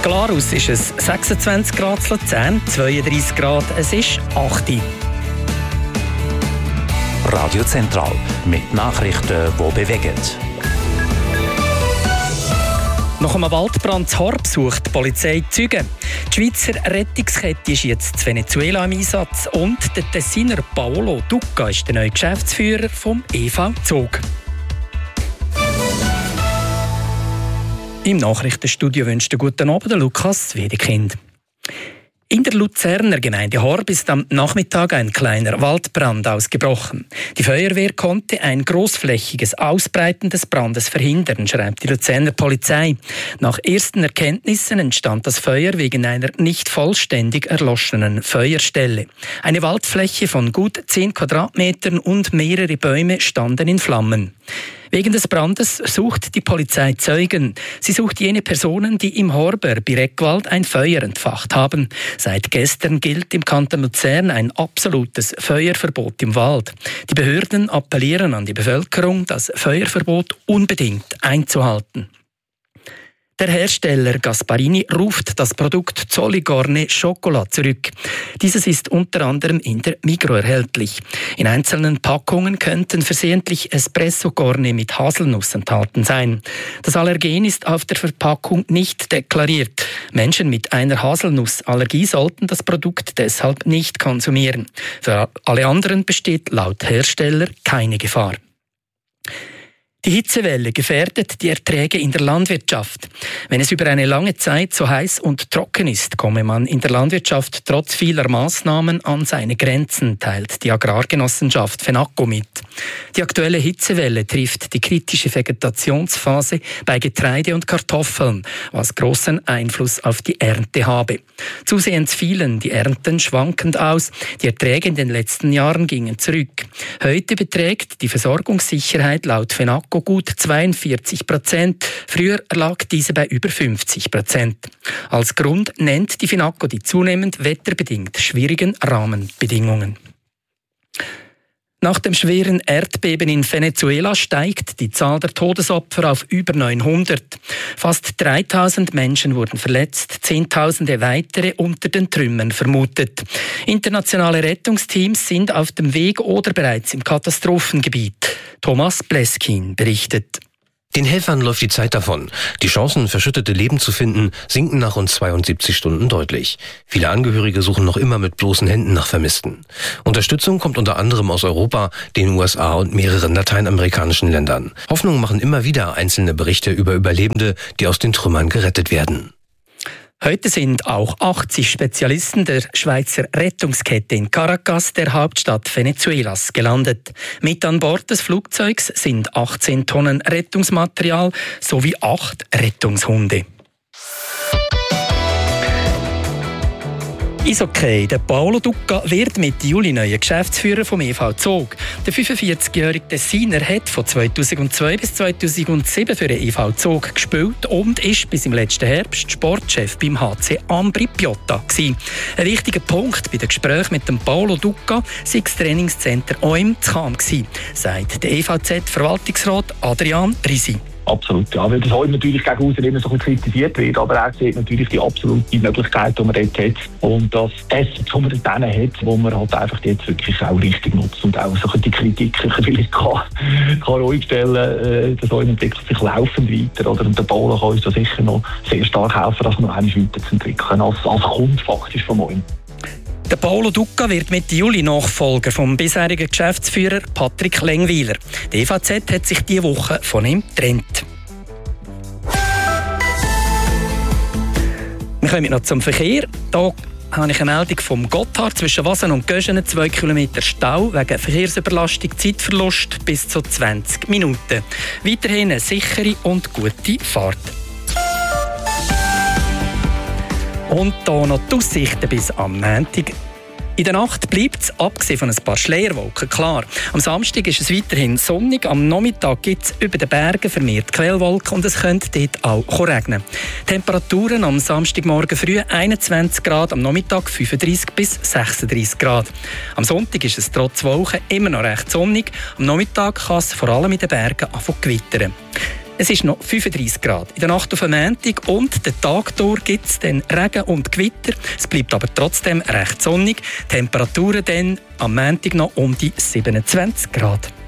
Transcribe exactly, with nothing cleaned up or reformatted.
Glarus ist es sechsundzwanzig Grad in Luzern, zweiunddreissig Grad, es ist acht. Radio Zentral mit Nachrichten, die bewegen. Nach einem Waldbrand in Horb sucht die Polizei Zeugen. Die Schweizer Rettungskette ist jetzt in Venezuela im Einsatz und der Tessiner Paolo Ducca ist der neue Geschäftsführer vom E V Zug. Im Nachrichtenstudio wünscht einen guten Abend Lukas Wedekind. In der Luzerner Gemeinde Horb ist am Nachmittag ein kleiner Waldbrand ausgebrochen. Die Feuerwehr konnte ein großflächiges Ausbreiten des Brandes verhindern, schreibt die Luzerner Polizei. Nach ersten Erkenntnissen entstand das Feuer wegen einer nicht vollständig erloschenen Feuerstelle. Eine Waldfläche von gut zehn Quadratmetern und mehrere Bäume standen in Flammen. Wegen des Brandes sucht die Polizei Zeugen. Sie sucht jene Personen, die im Horber Bireckwald ein Feuer entfacht haben. Seit gestern gilt im Kanton Luzern ein absolutes Feuerverbot im Wald. Die Behörden appellieren an die Bevölkerung, das Feuerverbot unbedingt einzuhalten. Der Hersteller Gasparini ruft das Produkt Zolligorne Chocolat zurück. Dieses ist unter anderem in der Migros erhältlich. In einzelnen Packungen könnten versehentlich Espresso-Gorne mit Haselnuss enthalten sein. Das Allergen ist auf der Verpackung nicht deklariert. Menschen mit einer Haselnussallergie sollten das Produkt deshalb nicht konsumieren. Für alle anderen besteht laut Hersteller keine Gefahr. Die Hitzewelle gefährdet die Erträge in der Landwirtschaft. Wenn es über eine lange Zeit so heiß und trocken ist, komme man in der Landwirtschaft trotz vieler Maßnahmen an seine Grenzen, teilt die Agrargenossenschaft FENACO mit. Die aktuelle Hitzewelle trifft die kritische Vegetationsphase bei Getreide und Kartoffeln, was großen Einfluss auf die Ernte habe. Zusehends fielen die Ernten schwankend aus. Die Erträge in den letzten Jahren gingen zurück. Heute beträgt die Versorgungssicherheit laut FENACO gut zweiundvierzig Prozent. Früher lag diese bei über fünfzig Prozent. Als Grund nennt die FENACO die zunehmend wetterbedingt schwierigen Rahmenbedingungen. Nach dem schweren Erdbeben in Venezuela steigt die Zahl der Todesopfer auf über neunhundert. Fast dreitausend Menschen wurden verletzt, Zehntausende weitere unter den Trümmern vermutet. Internationale Rettungsteams sind auf dem Weg oder bereits im Katastrophengebiet. Thomas Bleskin berichtet. Den Helfern läuft die Zeit davon. Die Chancen, verschüttete Leben zu finden, sinken nach rund zweiundsiebzig Stunden deutlich. Viele Angehörige suchen noch immer mit bloßen Händen nach Vermissten. Unterstützung kommt unter anderem aus Europa, den U S A und mehreren lateinamerikanischen Ländern. Hoffnung machen immer wieder einzelne Berichte über Überlebende, die aus den Trümmern gerettet werden. Heute sind auch achtzig Spezialisten der Schweizer Rettungskette in Caracas, der Hauptstadt Venezuelas, gelandet. Mit an Bord des Flugzeugs sind achtzehn Tonnen Rettungsmaterial sowie acht Rettungshunde. Eishockey. Der Paolo Ducca wird Mitte Juli neuer Geschäftsführer vom E V Zug. Der fünfundvierzigjährige Tessiner hat von zweitausendzwei bis zweitausendsieben für den E V Zug gespielt und ist bis im letzten Herbst Sportchef beim H C Ambri Piotta gewesen. Ein wichtiger Punkt bei den Gesprächen mit dem Paolo Ducca sei das Trainingscenter O M zu Cham gewesen, sagt der E V Z-Verwaltungsrat Adrian Risi. Absolut, ja, weil das heute natürlich gegen außen immer so ein bisschen kritisiert wird, aber er sieht natürlich die absolute Möglichkeit, die man dort hat und das Essen, das man dort hat, wo man halt einfach jetzt wirklich auch richtig nutzt und auch so die Kritik vielleicht kann, kann ruhig stellen, das heute entwickelt sich laufend weiter, oder? Und der Paolo kann uns da sicher noch sehr stark helfen, das noch einmal weiterzuentwickeln, als, als Kunde faktisch von morgen. Der Paolo Ducca wird Mitte Juli Nachfolger vom bisherigen Geschäftsführer Patrick Lengwiler. Die E V Z hat sich diese Woche von ihm getrennt. Wir kommen noch zum Verkehr. Hier habe ich eine Meldung vom Gotthard zwischen Wasen und Göschenen. zwei Kilometer Stau wegen Verkehrsüberlastung, Zeitverlust bis zu zwanzig Minuten. Weiterhin eine sichere und gute Fahrt. Und hier noch die Aussichten bis am Montag. In der Nacht bleibt es, abgesehen von ein paar Schleierwolken, klar. Am Samstag ist es weiterhin sonnig, am Nachmittag gibt es über den Bergen vermehrt Quellwolken und es könnte dort auch regnen. Temperaturen am Samstagmorgen früh einundzwanzig Grad, am Nachmittag fünfunddreissig bis sechsunddreissig Grad. Am Sonntag ist es trotz Wolken immer noch recht sonnig. Am Nachmittag kann es vor allem in den Bergen anfangen zu gewittern. Es ist noch fünfunddreissig Grad. In der Nacht auf den Montag und den Tag durch gibt es dann Regen und Gewitter. Es bleibt aber trotzdem recht sonnig. Temperaturen dann am Montag noch um die siebenundzwanzig Grad.